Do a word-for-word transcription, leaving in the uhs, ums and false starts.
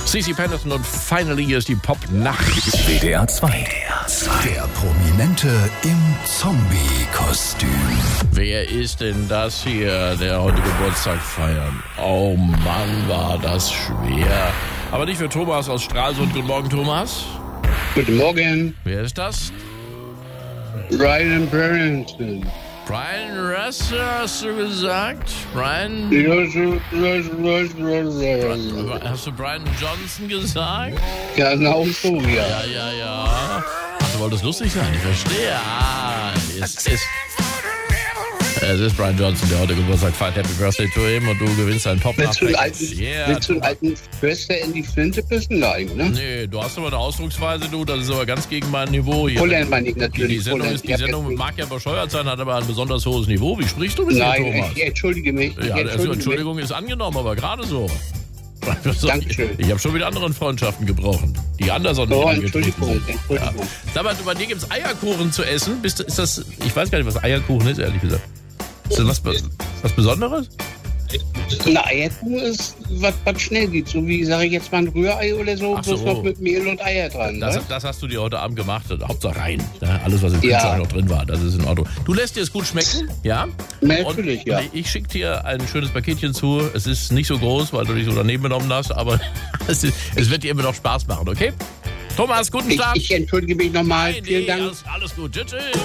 Cici Pendelton und Finally hier ist die Pop-Nacht. W D R zwei. Der Prominente im Zombie-Kostüm. Wer ist denn das hier, der heute Geburtstag feiert? Oh Mann, war das schwer. Aber nicht für Thomas aus Stralsund. Guten Morgen, Thomas. Guten Morgen. Wer ist das? Brian Branson. Brian Russer, hast du gesagt? Brian... Hast du Brian Johnson gesagt? Genau so, ja. Ja, ja, ja. Ach, du wolltest lustig sein, ich verstehe. Ah, es ist... Es ist Brian Johnson, der heute Geburtstag feiert. Happy Birthday to him und du gewinnst einen pop Willst du einen alten, yeah, willst du einen alten Förster in die Flinte pissen? Nein, ne? Nee, du hast aber eine Ausdrucksweise, du, das ist aber ganz gegen mein Niveau hier. Holland meine ich natürlich. Die Sendung, Holland. ist, die Sendung mag ja bescheuert sein, hat aber ein besonders hohes Niveau. Wie sprichst du mit Nein, dir, Thomas? ich entschuldige mich. Ich Ja, also entschuldige Entschuldigung mich. ist angenommen, aber gerade so. Dankeschön. Ich, ich habe schon wieder anderen Freundschaften gebrochen, die anders an mich Oh, angetreten Entschuldigung, sind. Entschuldigung. Ja. Sag mal, bei dir gibt es Eierkuchen zu essen. Bist, du- ist das, ich weiß gar nicht, was Eierkuchen ist, ehrlich gesagt. Ist das was, Be- was Besonderes? Eine Eierkuchen ist, was, was schnell geht. So wie, sage ich jetzt mal, ein Rührei oder so, Ach bloß so. noch mit Mehl und Eier dran. Das, ne? das hast du dir heute Abend gemacht. Hauptsache rein. Ja, alles, was im Ja. Kühlschrank noch drin war, das ist in Ordnung. Du lässt dir es gut schmecken, ja? Natürlich, und, ja. und ich schicke dir ein schönes Paketchen zu. Es ist nicht so groß, weil du dich so daneben genommen hast, aber es, ist, es wird dir immer noch Spaß machen, okay? Thomas, guten Ich, Start. ich entschuldige mich nochmal. Nein, Vielen nee, Dank. Alles, alles gut. Tschüss. tschüss.